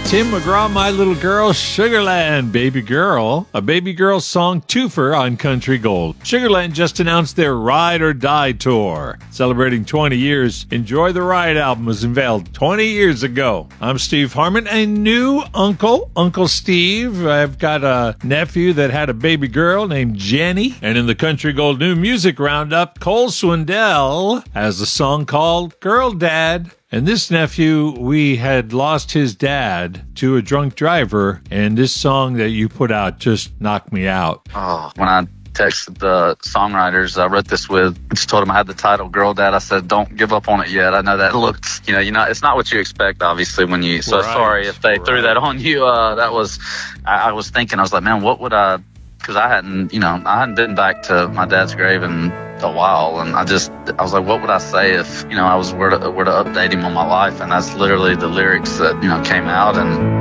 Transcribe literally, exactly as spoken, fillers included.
Tim McGraw, My Little Girl, Sugarland, Baby Girl, a Baby Girl song twofer on Country Gold. Sugarland just announced their Ride or Die tour. Celebrating twenty years, Enjoy the Ride album was unveiled twenty years ago. I'm Steve Harmon, a new uncle, Uncle Steve. I've got a nephew that had a baby girl named Jenny. And in the Country Gold New Music Roundup, Cole Swindell has a song called Girl Dad. And this nephew, we had lost his dad to a drunk driver, and this song that you put out just knocked me out. Oh, when I texted the songwriters I wrote this with, I just told them I had the title Girl Dad. I said, don't give up on it yet. I know that looked, you know, you know, it's not what you expect, obviously, when you, so right. Sorry if they right. threw that on you. Uh, that was, I, I was thinking, I was like, man, what would I, because I hadn't, you know, I hadn't been back to my dad's grave in a while, and I just, I was like, what would I say if, you know, I was were to, were to update him on my life, and that's literally the lyrics that, you know, came out. And